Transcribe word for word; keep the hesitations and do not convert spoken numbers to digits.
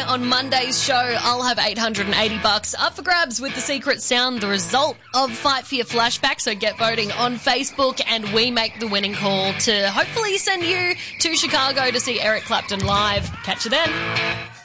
there on Monday's show. I'll have eight hundred eighty bucks up for grabs with the secret sound, the result of Fight for Your Flashback. So get voting on Facebook and we make the winning call to hopefully send you to Chicago to see Eric Clapton live. Catch you then.